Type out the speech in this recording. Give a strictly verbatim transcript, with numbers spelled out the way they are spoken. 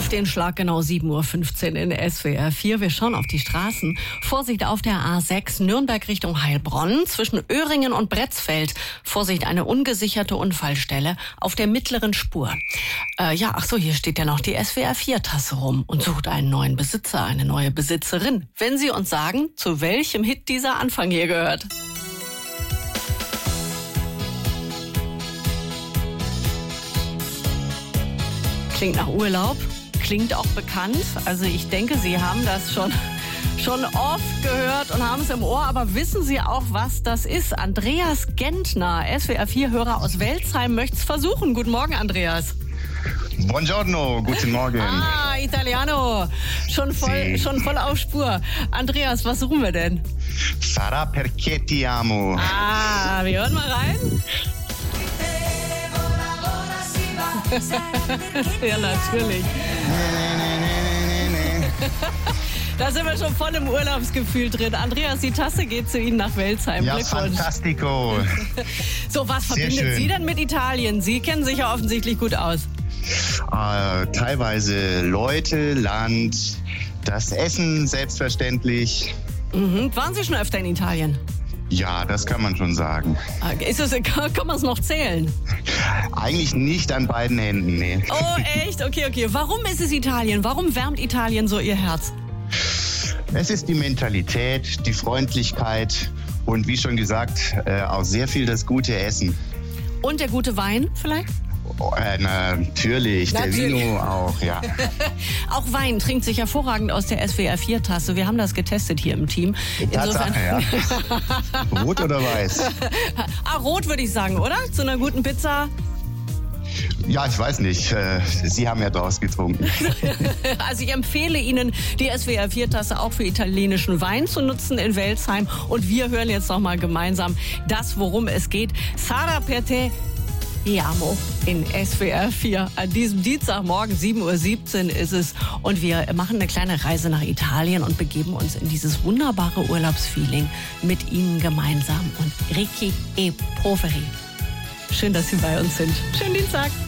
den Schlag genau sieben Uhr fünfzehn in S W R vier. Wir schauen auf die Straßen. Vorsicht auf der A sechs, Nürnberg Richtung Heilbronn. Zwischen Öhringen und Bretzfeld. Vorsicht, eine ungesicherte Unfallstelle auf der mittleren Spur. Äh, ja, ach so, hier steht ja noch die S W R vier Tasse rum und sucht einen neuen Besitzer, eine neue Besitzerin. Wenn Sie uns sagen, zu welchem Hit dieser Anfang hier gehört. Klingt nach Urlaub, klingt auch bekannt. Also ich denke, Sie haben das schon, schon oft gehört und haben es im Ohr. Aber wissen Sie auch, was das ist? Andreas Gentner, S W R vier Hörer aus Welzheim, möchte es versuchen. Guten Morgen, Andreas. Buongiorno, guten Morgen. Ah, Italiano. Schon voll, Si. schon voll auf Spur. Andreas, was suchen wir denn? Sarà perché ti amo. Ah, wir hören mal rein. Ja, natürlich. Da sind wir schon voll im Urlaubsgefühl drin. Andreas, die Tasse geht zu Ihnen nach Welzheim. Ja, Glückwunsch. fantastico. So, was Sehr verbindet schön. Sie denn mit Italien? Sie kennen sich ja offensichtlich gut aus. Äh, teilweise Leute, Land, das Essen selbstverständlich. Mhm. Waren Sie schon öfter in Italien? Ja, das kann man schon sagen. Ist es, kann, kann man es noch zählen? Eigentlich nicht an beiden Händen, nee. Oh, echt? Okay, okay. Warum ist es Italien? Warum wärmt Italien so Ihr Herz? Es ist die Mentalität, die Freundlichkeit und wie schon gesagt, äh, auch sehr viel das gute Essen. Und der gute Wein vielleicht? Oh, äh, natürlich, Natürlich. der Vino auch, ja. Auch Wein trinkt sich hervorragend aus der S W R vier Tasse. Wir haben das getestet hier im Team. Tatsache, ja. Rot oder weiß? Ah, rot würde ich sagen, oder? Zu einer guten Pizza. Ja, ich weiß nicht. Äh, Sie haben ja draus getrunken. Also ich empfehle Ihnen, die S W R vier Tasse auch für italienischen Wein zu nutzen in Welzheim. Und wir hören jetzt noch mal gemeinsam das, worum es geht. Sarà per te ti amo in S W R vier. An diesem Dienstagmorgen, sieben Uhr siebzehn ist es. Und wir machen eine kleine Reise nach Italien und begeben uns in dieses wunderbare Urlaubsfeeling mit Ihnen gemeinsam. Und Ricky e Poveri. Schön, dass Sie bei uns sind. Schönen Dienstag.